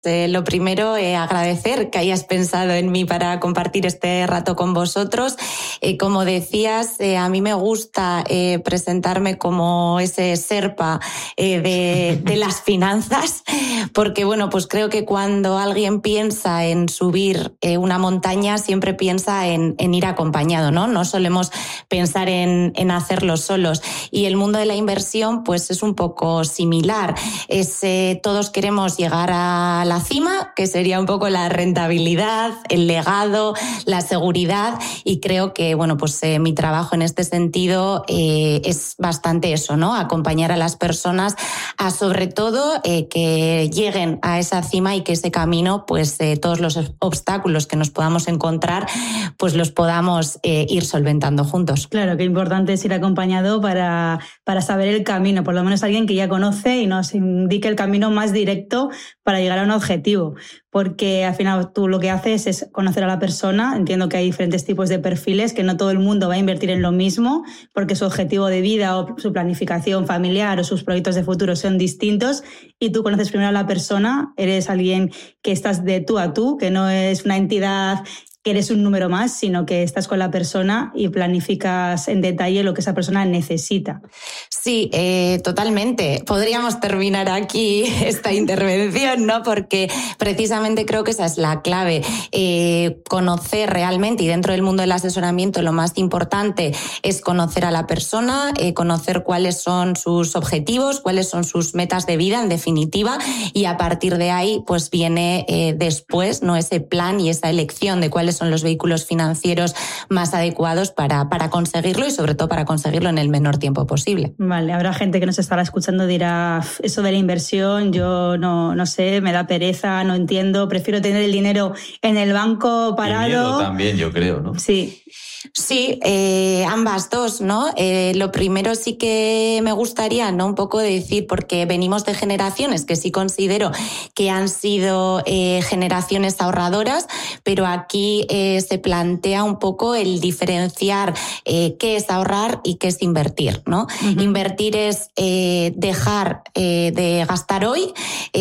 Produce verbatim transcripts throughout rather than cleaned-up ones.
Eh, lo primero, eh, agradecer que hayas pensado en mí para compartir este rato con vosotros. Eh, como decías, eh, a mí me gusta eh, presentarme como ese Sherpa eh, de, de las finanzas, porque bueno, pues creo que cuando alguien piensa en subir eh, una montaña, siempre piensa en, en ir acompañado, ¿no? No solemos pensar en, en hacerlo solos. Y el mundo de la inversión, pues es un poco similar. Es, eh, todos queremos llegar a la cima, que sería un poco la rentabilidad, el legado, la seguridad, y creo que bueno, pues eh, mi trabajo en este sentido eh, es bastante eso, ¿no? Acompañar a las personas a sobre todo eh, que lleguen a esa cima y que ese camino, pues eh, todos los obstáculos que nos podamos encontrar, pues los podamos eh, ir solventando juntos. Claro, que importante es ir acompañado para, para saber el camino, por lo menos alguien que ya conoce y nos indique el camino más directo para llegar a un objetivo, porque al final tú lo que haces es conocer a la persona. Entiendo que hay diferentes tipos de perfiles, que no todo el mundo va a invertir en lo mismo, porque su objetivo de vida o su planificación familiar o sus proyectos de futuro son distintos, y tú conoces primero a la persona, eres alguien que estás de tú a tú, que no es una entidad que eres un número más, sino que estás con la persona y planificas en detalle lo que esa persona necesita. Sí, eh, totalmente. Podríamos terminar aquí esta intervención, ¿no? Porque precisamente creo que esa es la clave. Eh, conocer realmente, y dentro del mundo del asesoramiento lo más importante es conocer a la persona, eh, conocer cuáles son sus objetivos, cuáles son sus metas de vida, en definitiva, y a partir de ahí pues viene eh, después, ¿no? Ese plan y esa elección de cuáles son los vehículos financieros más adecuados para, para conseguirlo, y sobre todo para conseguirlo en el menor tiempo posible. Vale, habrá gente que nos estará escuchando y dirá, eso de la inversión, yo no, no sé, me da pereza, no entiendo, prefiero tener el dinero en el banco parado. Y miedo también, yo creo, ¿no? Sí. Sí, eh, ambas dos, ¿no? Eh, lo primero sí que me gustaría, ¿no? Un poco decir, porque venimos de generaciones que sí considero que han sido eh, generaciones ahorradoras, pero aquí eh, se plantea un poco el diferenciar eh, qué es ahorrar y qué es invertir, ¿no? Uh-huh. Invertir es eh, dejar eh, de gastar hoy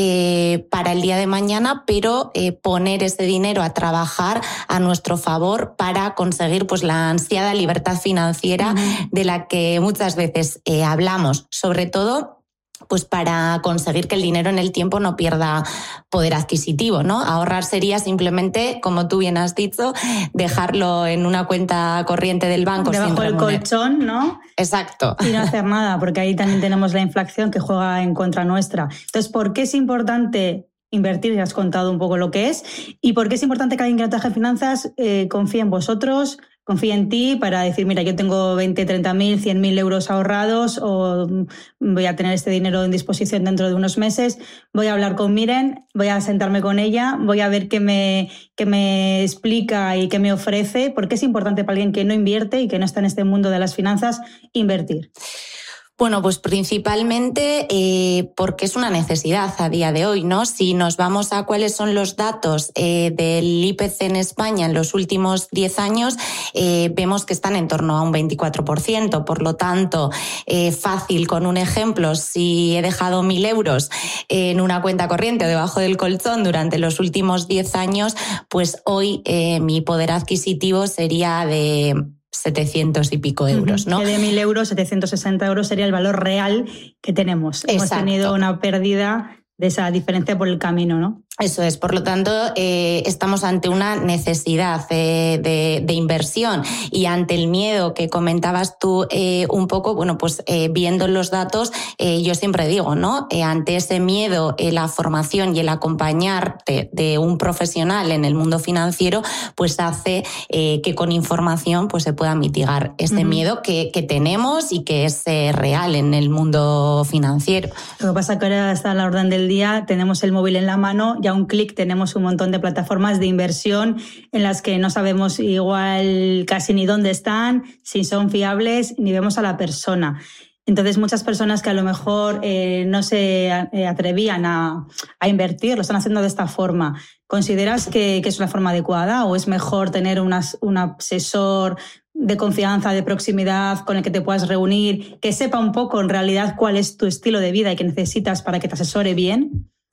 eh, para el día de mañana, pero eh, poner ese dinero a trabajar a nuestro favor para conseguir pues la ansiada libertad financiera uh-huh. de la que muchas veces eh, hablamos, sobre todo pues para conseguir que el dinero en el tiempo no pierda poder adquisitivo, ¿no? Ahorrar sería simplemente, como tú bien has dicho, dejarlo en una cuenta corriente del banco debajo sin del colchón, ¿no? Exacto. Y no hacer nada, porque ahí también tenemos la inflación que juega en contra nuestra. Entonces, ¿por qué es importante invertir? Ya has contado un poco lo que es. ¿Y por qué es importante que alguien que no trabaje en finanzas eh, confíe en vosotros, confíe en ti para decir, mira, yo tengo veinte, treinta mil, cien mil euros ahorrados, o voy a tener este dinero en disposición dentro de unos meses, voy a hablar con Miren, voy a sentarme con ella, voy a ver qué me, qué me explica y qué me ofrece? ¿Por qué es importante para alguien que no invierte y que no está en este mundo de las finanzas invertir? Bueno, pues principalmente eh, porque es una necesidad a día de hoy, ¿no? Si nos vamos a cuáles son los datos eh, del I P C en España en los últimos diez años, eh, vemos que están en torno a un veinticuatro por ciento. Por lo tanto, eh, fácil, con un ejemplo, si he dejado mil euros en una cuenta corriente o debajo del colchón durante los últimos diez años, pues hoy eh, mi poder adquisitivo sería de setecientos y pico euros, ¿no? Que de mil euros, setecientos sesenta euros sería el valor real que tenemos. Exacto. Hemos tenido una pérdida de esa diferencia por el camino, ¿no? Eso es, por lo tanto, eh, estamos ante una necesidad eh, de, de inversión, y ante el miedo que comentabas tú eh, un poco, bueno, pues eh, viendo los datos, eh, yo siempre digo, ¿no? Eh, ante ese miedo, eh, la formación y el acompañarte de un profesional en el mundo financiero, pues hace eh, que con información pues se pueda mitigar este uh-huh. miedo que, que tenemos y que es eh, real en el mundo financiero. Lo que pasa es que ahora está a la orden del día, tenemos el móvil en la mano, ya a un clic tenemos un montón de plataformas de inversión en las que no sabemos igual casi ni dónde están, si son fiables, ni vemos a la persona. Entonces, muchas personas que a lo mejor eh, no se atrevían a, a invertir, lo están haciendo de esta forma. ¿Consideras que, que es una forma adecuada, o es mejor tener unas, un asesor de confianza, de proximidad, con el que te puedas reunir, que sepa un poco en realidad cuál es tu estilo de vida y qué necesitas para que te asesore bien?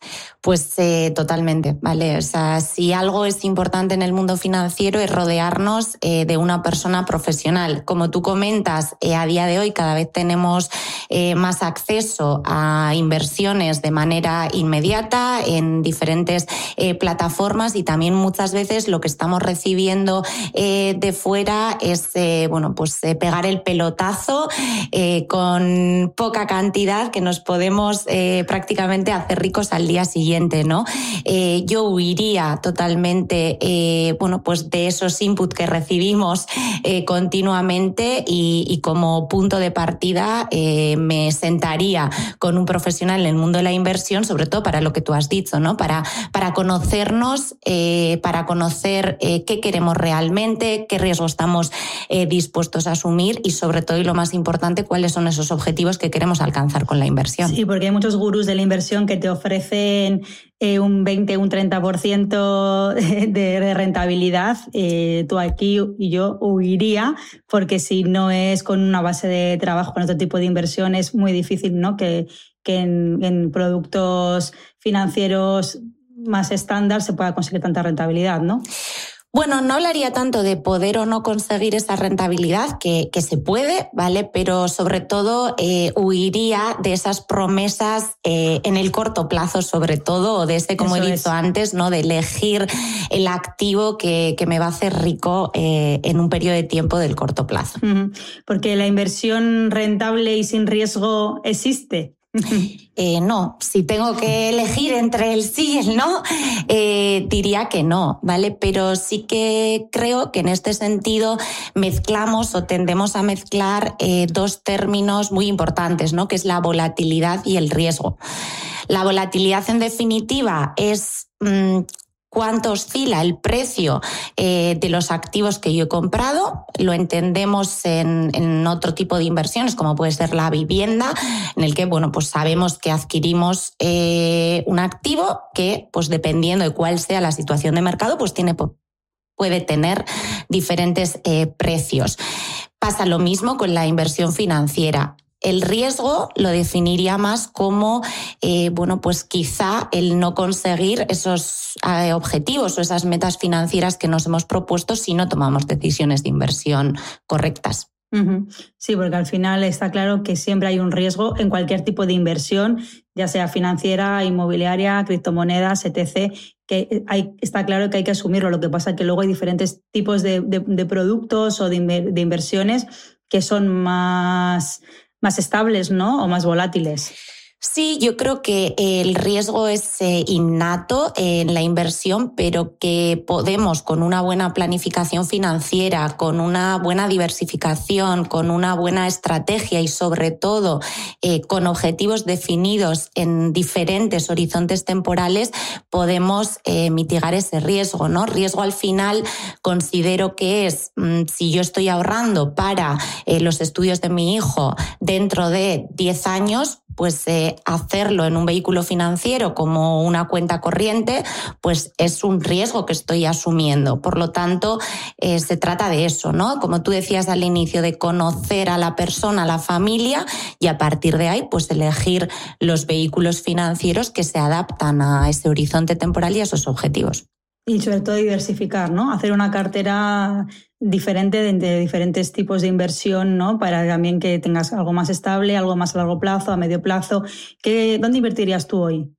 Pues eh, totalmente, ¿vale? O sea, si algo es importante en el mundo financiero es rodearnos eh, de una persona profesional. Como tú comentas, eh, a día de hoy cada vez tenemos eh, más acceso a inversiones de manera inmediata en diferentes eh, plataformas y también muchas veces lo que estamos recibiendo eh, de fuera es, eh, bueno, pues eh, pegar el pelotazo eh, con poca cantidad que nos podemos eh, prácticamente hacer ricos al día siguiente. ¿No? Eh, yo huiría totalmente eh, bueno, pues de esos inputs que recibimos eh, continuamente y, y como punto de partida eh, me sentaría con un profesional en el mundo de la inversión, sobre todo para lo que tú has dicho, ¿no? Para, para conocernos, eh, para conocer eh, qué queremos realmente, qué riesgos estamos eh, dispuestos a asumir y sobre todo, y lo más importante, cuáles son esos objetivos que queremos alcanzar con la inversión. Sí, porque hay muchos gurús de la inversión que te ofrecen Eh, un veinte, un treinta por ciento de, de rentabilidad. Eh, tú aquí y yo huiría, porque si no es con una base de trabajo, con otro tipo de inversión, es muy difícil, ¿no? que, que en, en productos financieros más estándar se pueda conseguir tanta rentabilidad, ¿no? Bueno, no hablaría tanto de poder o no conseguir esa rentabilidad, que, que se puede, ¿vale? Pero sobre todo eh, huiría de esas promesas eh, en el corto plazo, sobre todo, o de ese, como Eso he dicho es. antes, ¿no? De elegir el activo que, que me va a hacer rico eh, en un periodo de tiempo del corto plazo. Uh-huh. Porque la inversión rentable y sin riesgo existe. Eh, no, si tengo que elegir entre el sí y el no, eh, diría que no, ¿vale? Pero sí que creo que en este sentido mezclamos o tendemos a mezclar eh, dos términos muy importantes, ¿no? Que es la volatilidad y el riesgo. La volatilidad, en definitiva, es mmm, cuánto oscila el precio eh, de los activos que yo he comprado. Lo entendemos en, en otro tipo de inversiones, como puede ser la vivienda, en el que, bueno, pues sabemos que adquirimos eh, un activo que, pues dependiendo de cuál sea la situación de mercado, pues tiene, puede tener diferentes eh, precios. Pasa lo mismo con la inversión financiera. El riesgo lo definiría más como, eh, bueno, pues quizá el no conseguir esos eh, objetivos o esas metas financieras que nos hemos propuesto si no tomamos decisiones de inversión correctas. Uh-huh. Sí, porque al final está claro que siempre hay un riesgo en cualquier tipo de inversión, ya sea financiera, inmobiliaria, criptomonedas, etcétera, que hay, está claro que hay que asumirlo. Lo que pasa es que luego hay diferentes tipos de, de, de productos o de, de inversiones que son más... más estables, ¿no? O más volátiles. Sí, yo creo que el riesgo es eh, innato en la inversión, pero que podemos, con una buena planificación financiera, con una buena diversificación, con una buena estrategia y sobre todo eh, con objetivos definidos en diferentes horizontes temporales, podemos eh, mitigar ese riesgo, ¿no? Riesgo al final considero que es, mmm, si yo estoy ahorrando para eh, los estudios de mi hijo dentro de diez años, pues eh, hacerlo en un vehículo financiero como una cuenta corriente, pues es un riesgo que estoy asumiendo. Por lo tanto, eh, se trata de eso, ¿no? Como tú decías al inicio, de conocer a la persona, a la familia, y a partir de ahí, pues elegir los vehículos financieros que se adaptan a ese horizonte temporal y a esos objetivos. Y sobre todo diversificar, ¿no? Hacer una cartera diferente de, de diferentes tipos de inversión, ¿no? Para también que tengas algo más estable, algo más a largo plazo, a medio plazo. ¿Qué, ¿Dónde invertirías tú hoy?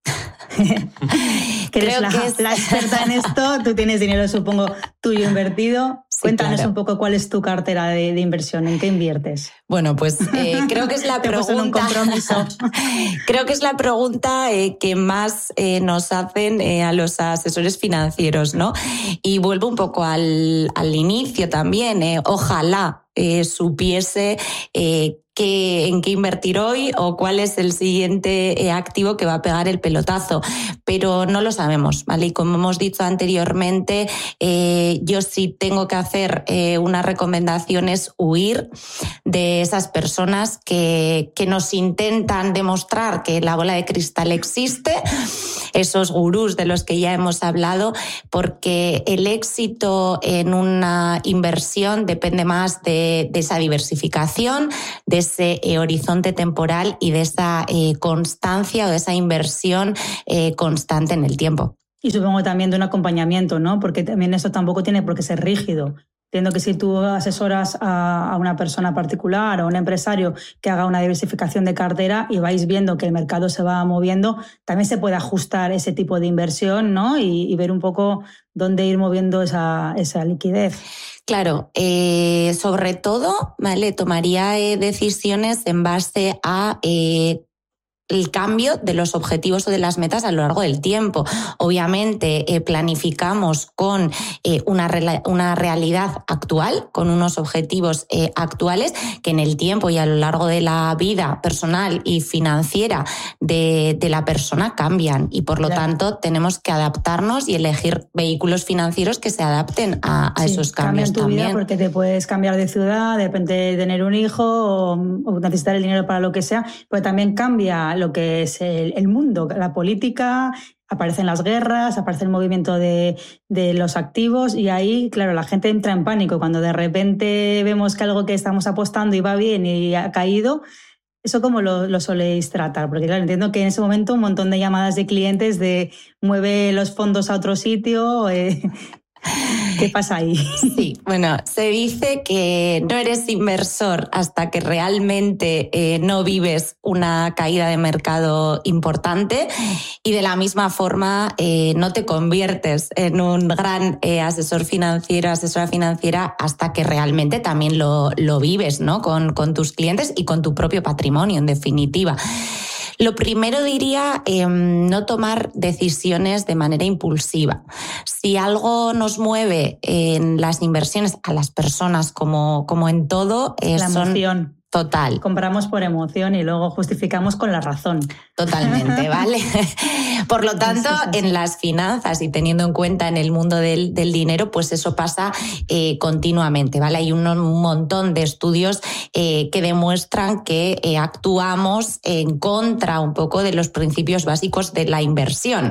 que eres la, que es... la experta en esto, tú tienes dinero, supongo, tuyo invertido. Sí, Cuéntanos claro. un poco cuál es tu cartera de, de inversión, ¿en qué inviertes? Bueno, pues eh, creo que es la pregunta. Un compromiso. creo que es la pregunta eh, que más eh, nos hacen eh, a los asesores financieros, ¿no? Y vuelvo un poco al, al inicio también. Eh, ojalá eh, supiese eh, qué, en qué invertir hoy o cuál es el siguiente eh, activo que va a pegar el pelotazo, pero no lo sabemos, ¿vale? Y como hemos dicho anteriormente, eh, yo sí tengo que hacer eh, una recomendación es huir de esas personas que, que nos intentan demostrar que la bola de cristal existe, esos gurús de los que ya hemos hablado, porque el éxito en una inversión depende más de, de esa diversificación, de ese eh, horizonte temporal y de esa eh, constancia o de esa inversión eh, constante en el tiempo. Y supongo también de un acompañamiento, ¿no? Porque también eso tampoco tiene por qué ser rígido. Entiendo que si tú asesoras a una persona particular o a un empresario que haga una diversificación de cartera y vais viendo que el mercado se va moviendo, también se puede ajustar ese tipo de inversión, ¿no? Y, y ver un poco dónde ir moviendo esa, esa liquidez. Claro, eh, sobre todo, ¿vale? Tomaría eh, decisiones en base a Eh, el cambio de los objetivos o de las metas a lo largo del tiempo. Obviamente eh, planificamos con eh, una, re- una realidad actual, con unos objetivos eh, actuales que en el tiempo y a lo largo de la vida personal y financiera de, de la persona cambian y por lo claro. tanto tenemos que adaptarnos y elegir vehículos financieros que se adapten a, a sí, esos cambios tu también. Vida porque te puedes cambiar de ciudad, de repente tener un hijo o, o necesitar el dinero para lo que sea, pero también cambia lo que es el, el mundo, la política, aparecen las guerras, aparece el movimiento de, de los activos y ahí, claro, la gente entra en pánico. Cuando de repente vemos que algo que estamos apostando iba bien y ha caído, ¿eso cómo lo, lo soléis tratar? Porque claro, entiendo que en ese momento un montón de llamadas de clientes de mueve los fondos a otro sitio. Eh, ¿Qué pasa ahí? Sí, bueno, se dice que no eres inversor hasta que realmente eh, no vives una caída de mercado importante y de la misma forma eh, no te conviertes en un gran eh, asesor financiero, asesora financiera hasta que realmente también lo, lo vives, ¿no? Con, con tus clientes y con tu propio patrimonio, en definitiva. Lo primero diría eh, no tomar decisiones de manera impulsiva. Si algo nos mueve en las inversiones a las personas como, como en todo, eh, la son emoción. Total. Compramos por emoción y luego justificamos con la razón. Totalmente, ¿vale? Por lo tanto, sí, sí, sí. en las finanzas y teniendo en cuenta en el mundo del, del dinero, pues eso pasa eh, continuamente, ¿vale? Hay un, un montón de estudios eh, que demuestran que eh, actuamos en contra un poco de los principios básicos de la inversión.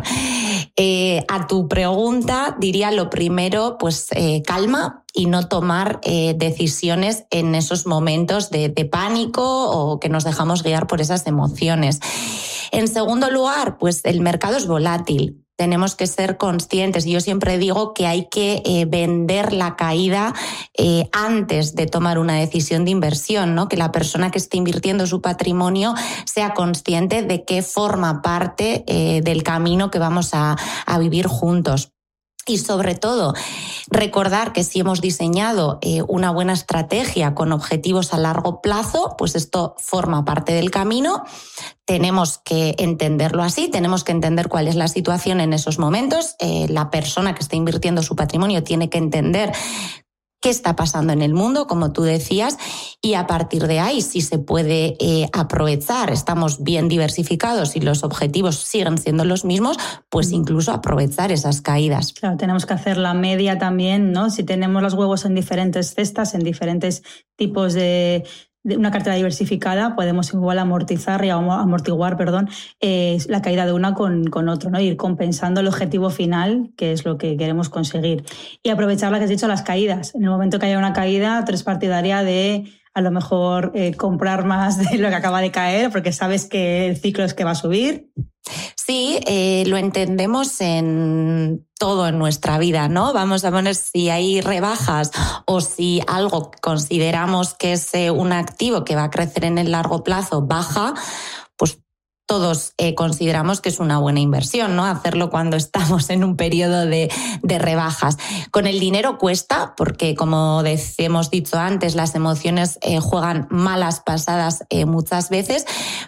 Eh, a tu pregunta diría lo primero, pues eh, calma y no tomar eh, decisiones en esos momentos de, de pánico o que nos dejamos guiar por esas emociones. En segundo lugar, pues el mercado es volátil. Tenemos que ser conscientes. Yo siempre digo que hay que eh, vender la caída eh, antes de tomar una decisión de inversión, ¿no? Que la persona que esté invirtiendo su patrimonio sea consciente de que forma parte eh, del camino que vamos a, a vivir juntos. Y sobre todo, recordar que si hemos diseñado eh, una buena estrategia con objetivos a largo plazo, pues esto forma parte del camino. Tenemos que entenderlo así, tenemos que entender cuál es la situación en esos momentos. Eh, la persona que está invirtiendo su patrimonio tiene que entender qué está pasando en el mundo, como tú decías, y a partir de ahí, si se puede eh, aprovechar, estamos bien diversificados y los objetivos siguen siendo los mismos, pues incluso aprovechar esas caídas. Claro, tenemos que hacer la media también, ¿no? Si tenemos los huevos en diferentes cestas, en diferentes tipos de... de una cartera diversificada, podemos igual amortizar y amortiguar, perdón, eh, la caída de una con, con otro, ¿no? Ir compensando el objetivo final, que es lo que queremos conseguir. Y aprovechar lo que has dicho, las caídas. En el momento que haya una caída, tú eres partidaria de a lo mejor eh, comprar más de lo que acaba de caer, porque sabes que el ciclo es que va a subir. Sí, eh, lo entendemos en todo en nuestra vida, ¿no? Vamos a poner si hay rebajas o si algo consideramos que es eh, un activo que va a crecer en el largo plazo baja, pues todos eh, consideramos que es una buena inversión, ¿no? Hacerlo cuando estamos en un periodo de, de rebajas. Con el dinero cuesta, porque como hemos dicho antes, las emociones eh, juegan malas pasadas eh, muchas veces,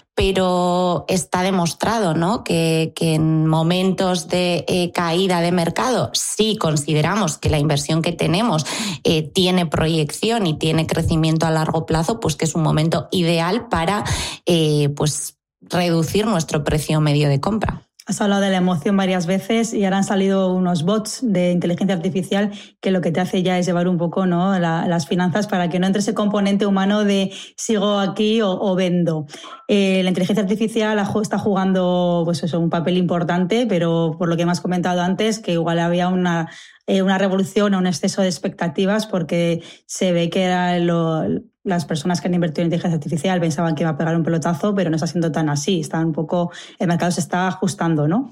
pero está demostrado, ¿no? que, que en momentos de eh, caída de mercado, si consideramos que la inversión que tenemos eh, tiene proyección y tiene crecimiento a largo plazo, pues que es un momento ideal para eh, pues reducir nuestro precio medio de compra. Has hablado de la emoción varias veces y ahora han salido unos bots de inteligencia artificial que lo que te hace ya es llevar un poco, ¿no?, la, las finanzas para que no entre ese componente humano de sigo aquí o, o vendo. Eh, la inteligencia artificial está jugando pues eso, un papel importante, pero por lo que me has comentado antes, que igual había una, eh, una revolución o un exceso de expectativas porque se ve que era lo... las personas que han invertido en inteligencia artificial pensaban que iba a pegar un pelotazo, pero no está siendo tan así. Está un poco, el mercado se está ajustando, ¿no?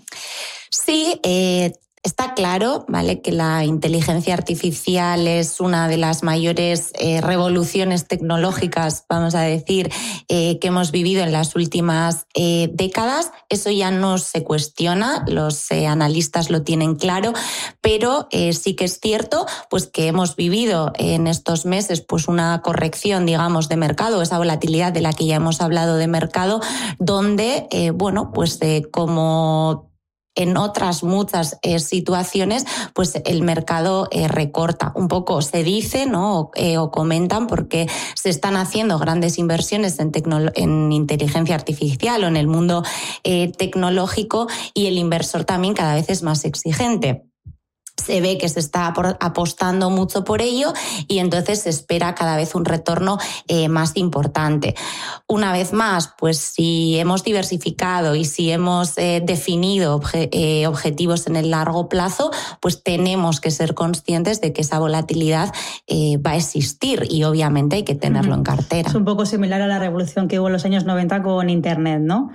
Sí, eh, está claro, ¿vale?, que la inteligencia artificial es una de las mayores eh, revoluciones tecnológicas, vamos a decir, eh, que hemos vivido en las últimas eh, décadas. Eso ya no se cuestiona, los eh, analistas lo tienen claro, pero eh, sí que es cierto pues, que hemos vivido en estos meses pues, una corrección, digamos, de mercado, esa volatilidad de la que ya hemos hablado de mercado, donde, eh, bueno, pues eh, como en otras muchas eh, situaciones, pues el mercado eh, recorta. Un poco se dice, ¿no?, o, eh, o comentan, porque se están haciendo grandes inversiones en, tecno- en inteligencia artificial o en el mundo eh, tecnológico, y el inversor también cada vez es más exigente. Se ve que se está apostando mucho por ello y entonces se espera cada vez un retorno eh, más importante. Una vez más, pues si hemos diversificado y si hemos eh, definido obje- eh, objetivos en el largo plazo, pues tenemos que ser conscientes de que esa volatilidad eh, va a existir y obviamente hay que tenerlo en cartera. Es un poco similar a la revolución que hubo en los años noventa con Internet, ¿no?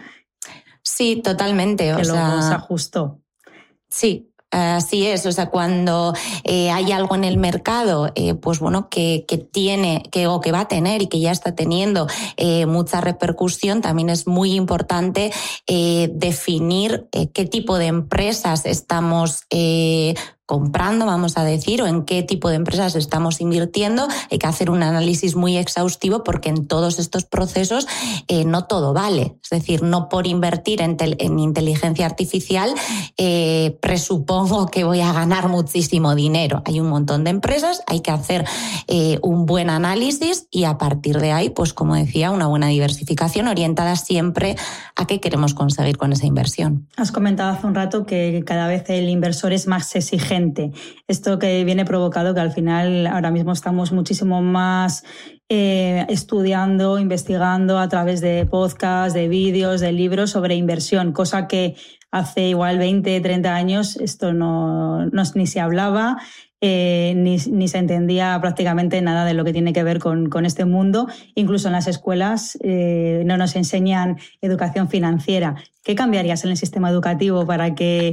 Sí, totalmente. Que o luego sea, se ajustó. Sí. Así es, o sea, cuando eh, hay algo en el mercado, eh, pues bueno, que, que tiene, que, o que va a tener y que ya está teniendo eh, mucha repercusión, también es muy importante eh, definir eh, qué tipo de empresas estamos eh, comprando, vamos a decir, o en qué tipo de empresas estamos invirtiendo. Hay que hacer un análisis muy exhaustivo porque en todos estos procesos eh, no todo vale. Es decir, no por invertir en, tel- en inteligencia artificial eh, presupongo que voy a ganar muchísimo dinero. Hay un montón de empresas, hay que hacer eh, un buen análisis y a partir de ahí, pues como decía, una buena diversificación orientada siempre a qué queremos conseguir con esa inversión. Has comentado hace un rato que cada vez el inversor es más exigente. Esto que viene provocado que al final ahora mismo estamos muchísimo más eh, estudiando, investigando a través de podcasts, de vídeos, de libros sobre inversión, cosa que hace igual veinte, treinta años esto no, no ni se hablaba. Eh, ni, ni se entendía prácticamente nada de lo que tiene que ver con, con este mundo. Incluso en las escuelas eh, no nos enseñan educación financiera. ¿Qué cambiarías en el sistema educativo para que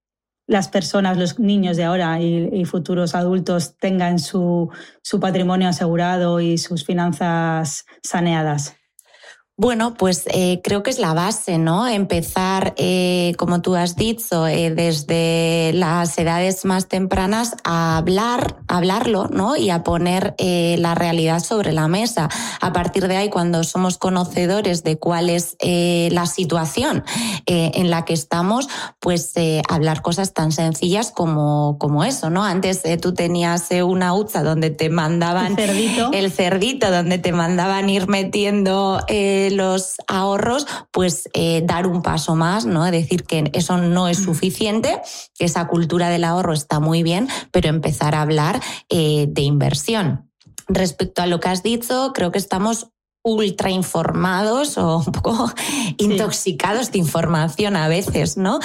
las personas, los niños de ahora y, y futuros adultos tengan su, su patrimonio asegurado y sus finanzas saneadas? Bueno, pues eh, creo que es la base, ¿no? Empezar, eh, como tú has dicho, eh, desde las edades más tempranas a hablar, a hablarlo, ¿no? Y a poner eh, la realidad sobre la mesa. A partir de ahí, cuando somos conocedores de cuál es eh, la situación eh, en la que estamos, pues eh, hablar cosas tan sencillas como, como eso, ¿no? Antes eh, tú tenías eh, una hucha donde te mandaban el cerdito, el cerdito donde te mandaban ir metiendo eh, los ahorros, pues eh, dar un paso más, ¿no? Decir que eso no es suficiente, que esa cultura del ahorro está muy bien, pero empezar a hablar eh, de inversión. Respecto a lo que has dicho, creo que estamos ultra informados o un poco sí. intoxicados de información a veces, ¿no?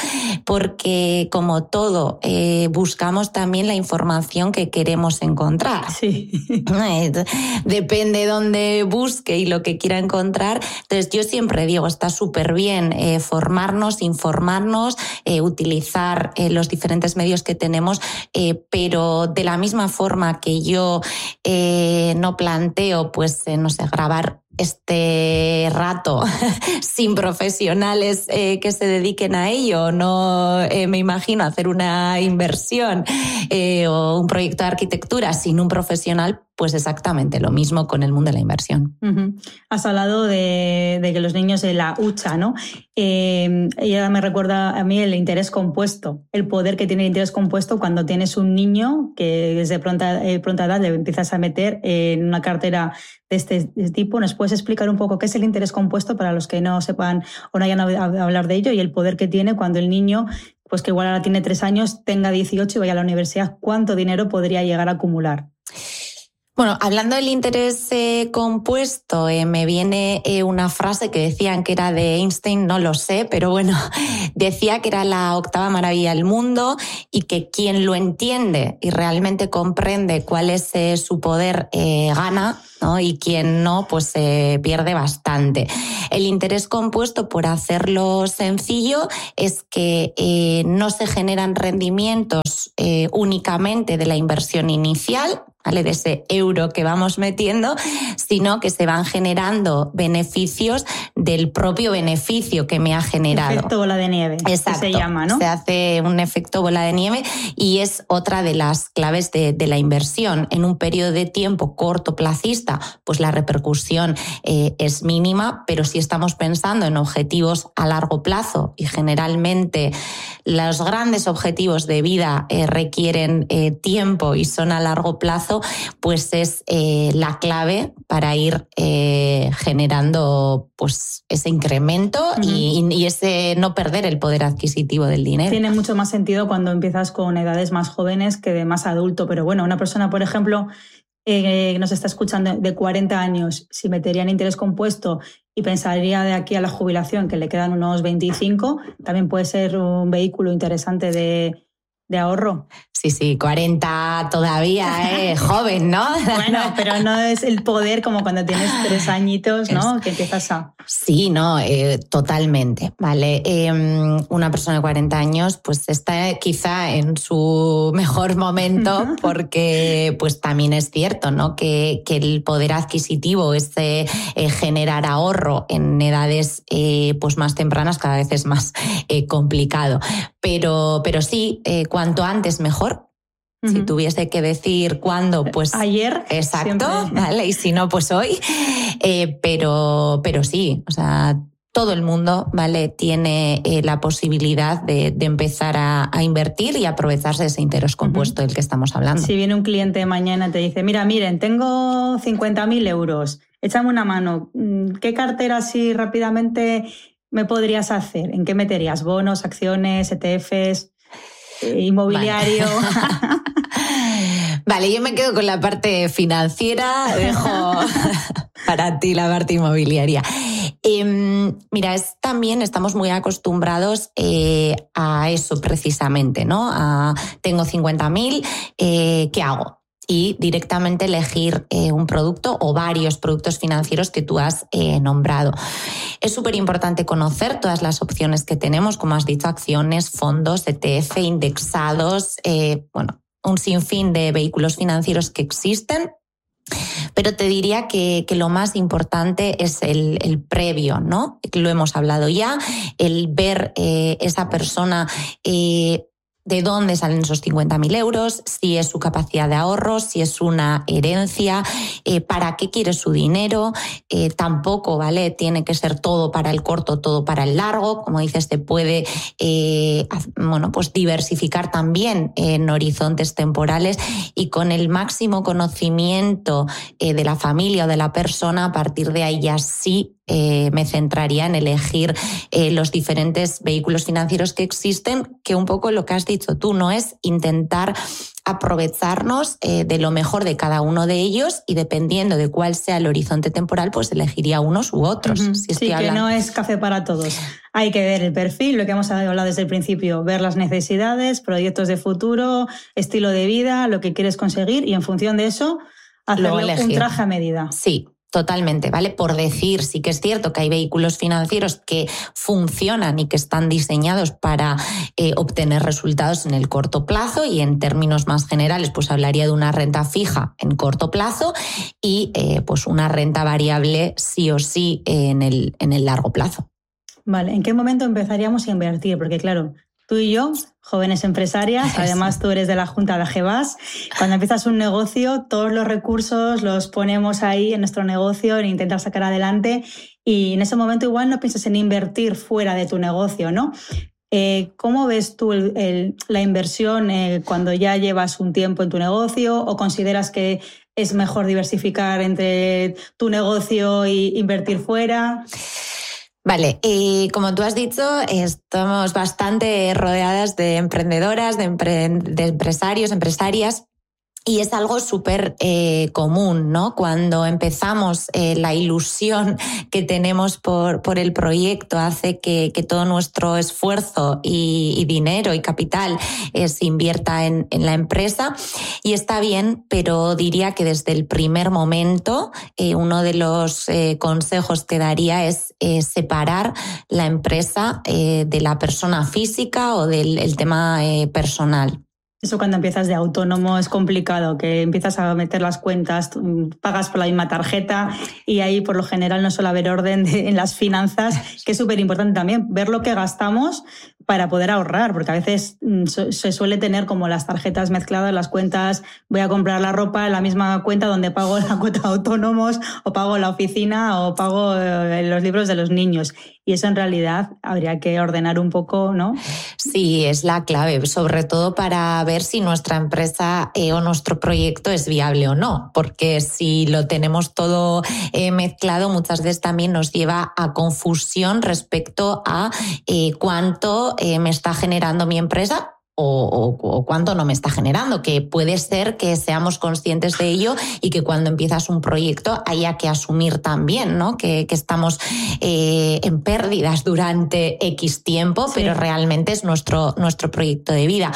Porque como todo, eh, buscamos también la información que queremos encontrar. Sí. Depende de dónde busque y lo que quiera encontrar. Entonces yo siempre digo, está súper bien eh, formarnos, informarnos, eh, utilizar eh, los diferentes medios que tenemos, eh, pero de la misma forma que yo eh, no planteo, pues, eh, no sé, grabar este rato sin profesionales eh, que se dediquen a ello. No eh, me imagino hacer una inversión eh, o un proyecto de arquitectura sin un profesional, pues exactamente lo mismo con el mundo de la inversión. Uh-huh. Has hablado de, de que los niños de la hucha, ¿no? Eh, ella me recuerda a mí el interés compuesto, el poder que tiene el interés compuesto cuando tienes un niño que desde pronta, eh, pronta edad le empiezas a meter en una cartera de este tipo. ¿Nos puedes explicar un poco qué es el interés compuesto para los que no sepan o no hayan oído hablar de ello y el poder que tiene cuando el niño, pues que igual ahora tiene tres años, tenga dieciocho y vaya a la universidad? ¿Cuánto dinero podría llegar a acumular? Bueno, hablando del interés eh, compuesto, eh, me viene eh, una frase que decían que era de Einstein, no lo sé, pero bueno, decía que era la octava maravilla del mundo y que quien lo entiende y realmente comprende cuál es eh, su poder eh, gana, ¿no? Y quien no, pues eh, pierde bastante. El interés compuesto, por hacerlo sencillo, es que eh, no se generan rendimientos eh, únicamente de la inversión inicial, ¿vale? De ese euro que vamos metiendo, sino que se van generando beneficios del propio beneficio que me ha generado. Efecto bola de nieve. Exacto. Se llama, ¿no? Se hace un efecto bola de nieve y es otra de las claves de, de la inversión. En un periodo de tiempo cortoplacista, pues la repercusión eh, es mínima, pero si estamos pensando en objetivos a largo plazo, y generalmente los grandes objetivos de vida eh, requieren eh, tiempo y son a largo plazo, pues es eh, la clave para ir eh, generando pues ese incremento uh-huh. y, y ese no perder el poder adquisitivo del dinero. Tiene mucho más sentido cuando empiezas con edades más jóvenes que de más adulto, pero bueno, una persona, por ejemplo, eh, nos está escuchando de cuarenta años, si metería en interés compuesto y pensaría de aquí a la jubilación que le quedan unos veinticinco, también puede ser un vehículo interesante de... de ahorro. Sí, sí, cuarenta todavía, eh, joven, ¿no? Bueno, pero no es el poder como cuando tienes tres añitos, ¿no? Es... que empiezas a... Sí, no, eh, totalmente, ¿vale? Eh, una persona de cuarenta años pues está quizá en su mejor momento porque pues también es cierto, ¿no? Que, que el poder adquisitivo, ese eh, generar ahorro en edades eh, pues más tempranas cada vez es más eh, complicado. Pero, pero sí, eh, cuanto antes mejor. Uh-huh. Si tuviese que decir cuándo, pues... Ayer. Exacto, siempre. ¿vale? Y si no, pues hoy. Eh, pero, pero sí, o sea, todo el mundo, ¿vale? Tiene eh, la posibilidad de, de empezar a, a invertir y aprovecharse de ese interés compuesto uh-huh. del que estamos hablando. Si viene un cliente mañana y te dice, mira, miren, tengo cincuenta mil euros, échame una mano. ¿Qué cartera así rápidamente me podrías hacer? ¿En qué meterías? ¿Bonos, acciones, E T Fs? Inmobiliario. Vale. Vale, yo me quedo con la parte financiera, dejo para ti la parte inmobiliaria. Eh, mira, es, también estamos muy acostumbrados eh, a eso precisamente, ¿no? A, tengo cincuenta mil, eh, ¿qué hago? Y directamente elegir eh, un producto o varios productos financieros que tú has eh, nombrado. Es súper importante conocer todas las opciones que tenemos, como has dicho, acciones, fondos, E T F, indexados, eh, bueno, un sinfín de vehículos financieros que existen. Pero te diría que, que lo más importante es el, el previo, ¿no? Lo hemos hablado ya, el ver eh, esa persona... Eh, de dónde salen esos cincuenta mil euros, si es su capacidad de ahorro, si es una herencia, eh, para qué quiere su dinero. Eh, tampoco, ¿vale? Tiene que ser todo para el corto, todo para el largo. Como dices, se puede eh, bueno, pues diversificar también en horizontes temporales y con el máximo conocimiento eh, de la familia o de la persona, a partir de ahí ya sí Eh, me centraría en elegir eh, los diferentes vehículos financieros que existen, que un poco lo que has dicho tú, ¿no? Es intentar aprovecharnos eh, de lo mejor de cada uno de ellos y dependiendo de cuál sea el horizonte temporal, pues elegiría unos u otros. Uh-huh. Si sí, que no es café para todos. Hay que ver el perfil, lo que hemos hablado desde el principio, ver las necesidades, proyectos de futuro, estilo de vida, lo que quieres conseguir y en función de eso, hacerle un traje a medida. Sí. Totalmente, ¿vale? Por decir, sí que es cierto que hay vehículos financieros que funcionan y que están diseñados para eh, obtener resultados en el corto plazo y en términos más generales, pues hablaría de una renta fija en corto plazo y eh, pues una renta variable sí o sí en el, en el largo plazo. Vale, ¿en qué momento empezaríamos a invertir? Porque claro, tú y yo, jóvenes empresarias, además tú eres de la Junta de Agebas, cuando empiezas un negocio, todos los recursos los ponemos ahí en nuestro negocio, en intentar sacar adelante y en ese momento igual no piensas en invertir fuera de tu negocio, ¿no? Eh, ¿Cómo ves tú el, el, la inversión eh, cuando ya llevas un tiempo en tu negocio, o consideras que es mejor diversificar entre tu negocio e invertir fuera? Vale, y como tú has dicho, estamos bastante rodeadas de emprendedoras, de, empre- de empresarios, empresarias. Y es algo súper eh, común, ¿no? Cuando empezamos, eh, la ilusión que tenemos por, por el proyecto hace que, que todo nuestro esfuerzo y, y dinero y capital eh, se invierta en, en la empresa. Y está bien, pero diría que desde el primer momento eh, uno de los eh, consejos que daría es eh, separar la empresa eh, de la persona física o del el tema eh, personal. Eso cuando empiezas de autónomo es complicado, que empiezas a meter las cuentas, pagas por la misma tarjeta y ahí por lo general no suele haber orden de, en las finanzas, que es súper importante también ver lo que gastamos para poder ahorrar, porque a veces se suele tener como las tarjetas mezcladas, las cuentas, voy a comprar la ropa en la misma cuenta donde pago la cuota de autónomos o pago la oficina o pago los libros de los niños. Y eso en realidad habría que ordenar un poco, ¿no? Sí, es la clave, sobre todo para ver si nuestra empresa eh, o nuestro proyecto es viable o no, porque si lo tenemos todo eh, mezclado, muchas veces también nos lleva a confusión respecto a eh, cuánto eh, me está generando mi empresa O, o, o cuánto no me está generando, que puede ser que seamos conscientes de ello y que cuando empiezas un proyecto haya que asumir también, ¿no? que, que estamos eh, en pérdidas durante X tiempo, sí. Pero realmente es nuestro, nuestro proyecto de vida.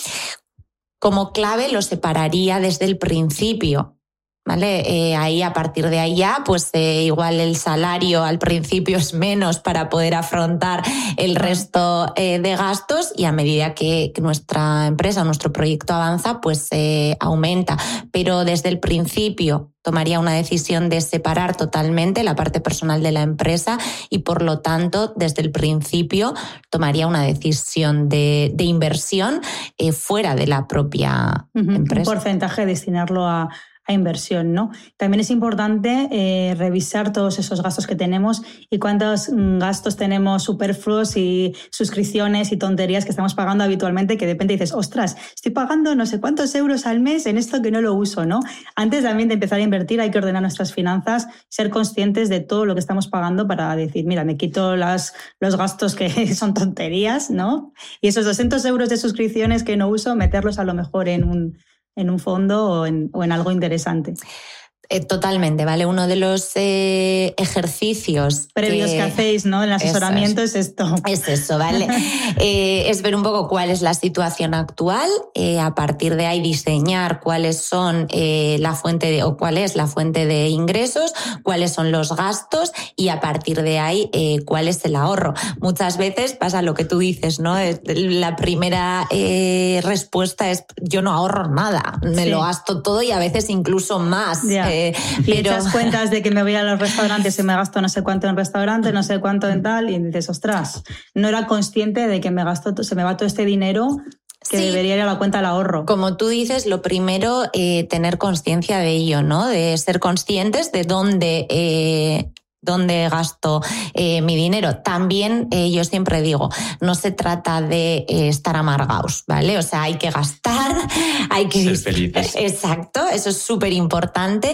Como clave lo separaría desde el principio. ¿Vale? Eh, ahí, a partir de ahí ya, pues eh, igual el salario al principio es menos para poder afrontar el resto eh, de gastos, y a medida que, que nuestra empresa, nuestro proyecto avanza, pues eh, aumenta. Pero desde el principio tomaría una decisión de separar totalmente la parte personal de la empresa y, por lo tanto, desde el principio tomaría una decisión de, de inversión eh, fuera de la propia uh-huh. empresa. Un porcentaje destinarlo a a inversión, ¿no? También es importante eh, revisar todos esos gastos que tenemos y cuántos gastos tenemos superfluos y suscripciones y tonterías que estamos pagando habitualmente, que de repente dices, ostras, estoy pagando no sé cuántos euros al mes en esto que no lo uso, ¿no? Antes también de empezar a invertir hay que ordenar nuestras finanzas, ser conscientes de todo lo que estamos pagando para decir, mira, me quito las, los gastos que son tonterías, ¿no? Y esos doscientos euros de suscripciones que no uso, meterlos a lo mejor en un en un fondo o en, o en algo interesante. Eh, totalmente, ¿vale? Uno de los eh, ejercicios previos que, que hacéis, ¿no? En el asesoramiento es, es esto. Es eso, ¿vale? eh, es ver un poco cuál es la situación actual, eh, a partir de ahí diseñar cuáles son eh, la fuente de, o cuál es la fuente de ingresos, cuáles son los gastos y a partir de ahí eh, cuál es el ahorro. Muchas veces pasa lo que tú dices, ¿no? La primera eh, respuesta es yo no ahorro nada, me sí. lo gasto todo y a veces incluso más. Yeah. Eh, y pero... echas cuentas de que me voy a los restaurantes y me gasto no sé cuánto en restaurantes, no sé cuánto en tal, y dices, ostras, no era consciente de que me gasto, se me va todo este dinero que sí. debería ir a la cuenta del ahorro. Como tú dices, lo primero, eh, tener conciencia de ello, ¿no? De ser conscientes de dónde... Eh, dónde gasto eh, mi dinero. También eh, yo siempre digo, no se trata de eh, estar amargados, ¿vale? O sea, hay que gastar, hay que... Ser felices. Exacto, eso es súper importante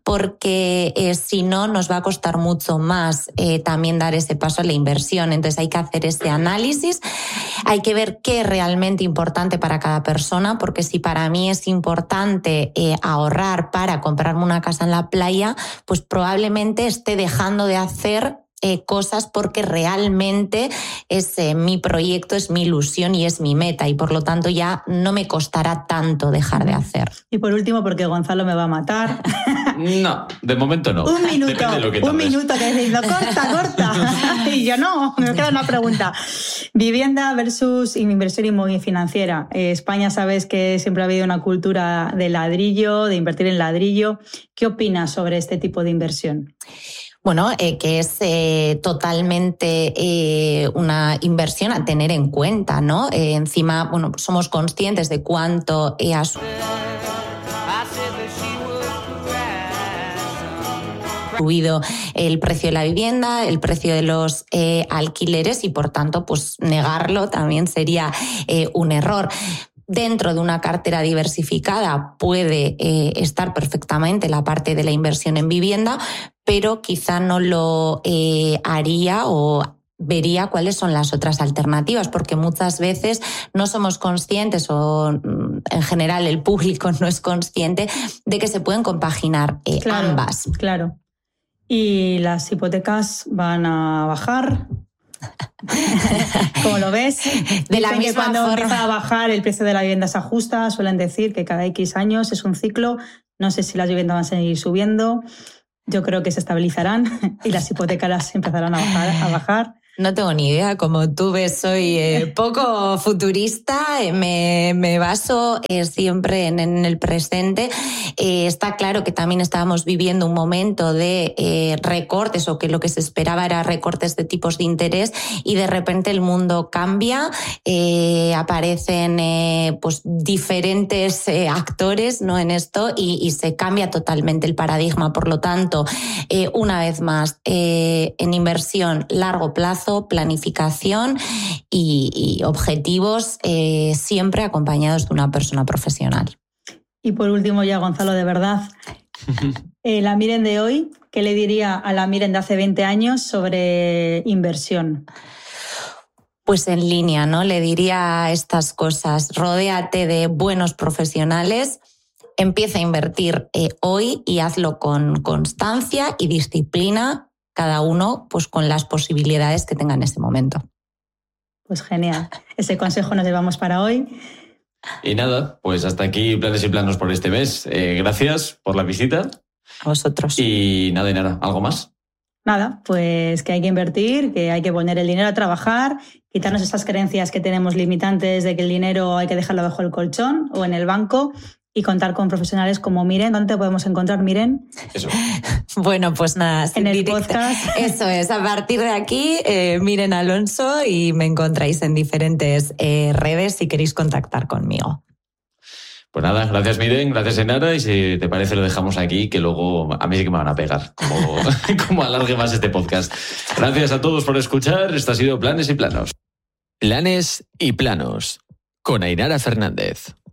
porque eh, si no nos va a costar mucho más eh, también dar ese paso a la inversión. Entonces hay que hacer ese análisis, hay que ver qué es realmente importante para cada persona, porque si para mí es importante eh, ahorrar para comprarme una casa en la playa, pues probablemente esté dejando de hacer eh, cosas porque realmente es eh, mi proyecto, es mi ilusión y es mi meta, y por lo tanto ya no me costará tanto dejar de hacer. Y por último, porque Gonzalo me va a matar. No, de momento no. Un minuto, un minuto que decís, corta, corta. Y yo no, me queda una pregunta. Vivienda versus inversión inmobiliaria. Eh, España, sabes que siempre ha habido una cultura de ladrillo, de invertir en ladrillo. ¿Qué opinas sobre este tipo de inversión? Bueno, eh, que es eh, totalmente eh, una inversión a tener en cuenta, ¿no? Eh, encima, bueno, somos conscientes de cuánto es... incluido el precio de la vivienda, el precio de los eh, alquileres y, por tanto, pues negarlo también sería eh, un error. Dentro de una cartera diversificada puede eh, estar perfectamente la parte de la inversión en vivienda, pero quizá no lo eh, haría o vería cuáles son las otras alternativas, porque muchas veces no somos conscientes o en general el público no es consciente de que se pueden compaginar eh, claro, ambas. Claro. Y las hipotecas van a bajar. ¿Cómo lo ves? De la Dicen misma que cuando forma. empieza a bajar el precio de la vivienda se ajusta, suelen decir que cada X años es un ciclo. No sé si las viviendas van a seguir subiendo. Yo creo que se estabilizarán y las hipotecas empezarán a bajar, a bajar. No tengo ni idea, como tú ves, soy eh, poco futurista, eh, me, me baso eh, siempre en, en el presente. Eh, está claro que también estábamos viviendo un momento de eh, recortes o que lo que se esperaba era recortes de tipos de interés y de repente el mundo cambia, eh, aparecen eh, pues diferentes eh, actores, ¿no? en esto y, y se cambia totalmente el paradigma. Por lo tanto, eh, una vez más, eh, en inversión largo plazo, planificación y, y objetivos eh, siempre acompañados de una persona profesional. Y por último ya, Gonzalo, de verdad, eh, la Miren de hoy, ¿qué le diría a la Miren de hace veinte años sobre inversión? Pues en línea, ¿no? Le diría estas cosas. Rodéate de buenos profesionales, empieza a invertir eh, hoy y hazlo con constancia y disciplina, cada uno pues con las posibilidades que tenga en ese momento. Pues genial. Ese consejo nos llevamos para hoy. Y nada, pues hasta aquí Planes y Planos por este mes. Eh, gracias por la visita. A vosotros. Y nada, y nada, ¿algo más? Nada, pues que hay que invertir, que hay que poner el dinero a trabajar, quitarnos esas creencias que tenemos limitantes de que el dinero hay que dejarlo bajo el colchón o en el banco y contar con profesionales como Miren. ¿Dónde te podemos encontrar, Miren? Eso. Bueno, pues nada. En el directa. podcast. Eso es. A partir de aquí, eh, Miren Alonso y me encontráis en diferentes eh, redes si queréis contactar conmigo. Pues nada, gracias Miren, gracias Enara y si te parece lo dejamos aquí que luego a mí sí que me van a pegar como, como alargue más este podcast. Gracias a todos por escuchar. Esto ha sido Planes y Planos. Planes y Planos con Ainara Fernández.